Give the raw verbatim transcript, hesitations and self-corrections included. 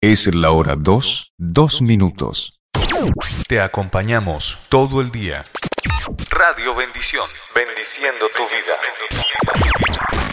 Es la hora dos, dos minutos. Te acompañamos todo el día. Radio Bendición, bendiciendo tu vida.